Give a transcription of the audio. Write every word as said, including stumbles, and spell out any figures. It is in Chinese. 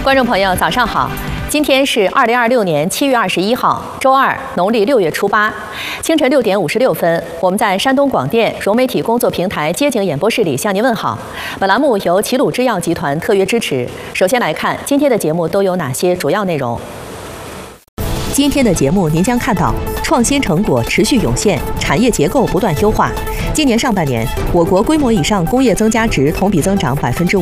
观众朋友，早上好！今天是二零二六年七月二十一号，周二，农历六月初八，清晨六点五十六分，我们在山东广电融媒体工作平台街景演播室里向您问好。本栏目由齐鲁制药集团特约支持。首先来看今天的节目都有哪些主要内容。今天的节目您将看到创新成果持续涌现，产业结构不断优化。今年上半年，我国规模以上工业增加值同比增长百分之五。